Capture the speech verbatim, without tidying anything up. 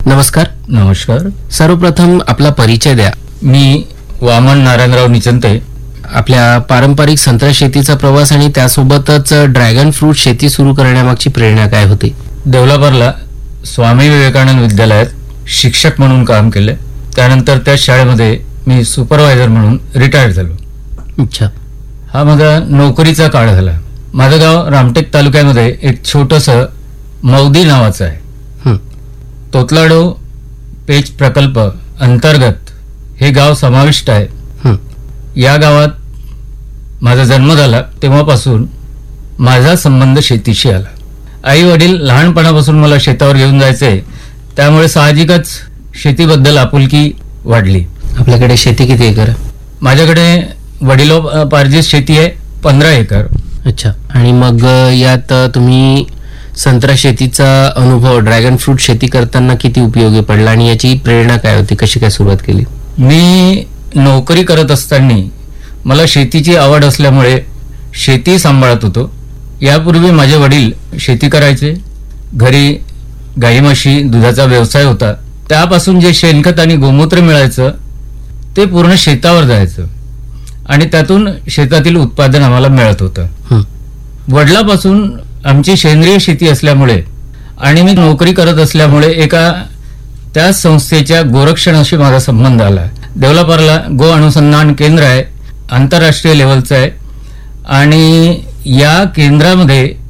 नमस्कार. नमस्कार. सर्वप्रथम आपला परिचय द्या. मी वामन नारायणराव निचंते. आपल्या पारंपरिक संत्रा शेतीचा प्रवास आणि त्यासोबतच ड्रॅगन फ्रूट शेती सुरू करण्यामागची प्रेरणा काय होती? देवलापरला स्वामी विवेकानंद विद्यालयात शिक्षक म्हणून काम केले. त्यानंतर त्या शाळेमध्ये मी सुपरवायझर म्हणून रिटायर्ड झालो. अच्छा. हा माझा नोकरीचा काळ झाला. माझं गाव रामटेक तालुक्यामध्ये एक छोटंसं मौदी नावाचं आहे. हं. तोतलाडो पेच प्रकल्प अंतर्गत हे गाव समाविष्ट आहे. हं. या गावात माझा जन्म झाला तेव्हापासून माझा संबंध शेतीशी आला. आई वडील लहानपणापासून मला शेतावर घेऊन जायचे, त्यामुळे साहजिकच शेतीबद्दल आपुलकी वाढली. आपल्याकडे शेती किती एकर? माझ्याकडे वडिलोपार्जित शेती आहे पंधरा एकर. अच्छा. आणि मग यात तुम्ही संत्रा शेतीचा अनुभव ड्रॅगन फ्रूट शेती करताना किती उपयोगी पडला आणि याची प्रेरणा काय होती? कशी काय सुरुवात केली? मी नोकरी करत असताना मला शेतीची आवड असल्यामुळे शेती सांभाळत होतो. यापूर्वी माझे वडील शेती करायचे. घरी गाई म्हशी दुधाचा व्यवसाय होता. त्यापासून जे शेणखत आणि गोमूत्र मिळायचं ते पूर्ण शेतावर जायचं आणि त्यातून शेतातील उत्पादन आम्हाला मिळत होतं. वडिलापासून आमची सेंद्रिय शेती असल्यामुळे आणि मी नोकरी करत असल्यामुळे एका त्याच संस्थेच्या गोरक्षणाशी माझा संबंध आला. देवलापरला गो अनुसंधान केंद्र आहे, आंतरराष्ट्रीय लेवलचं आहे आणि या केंद्रामध्ये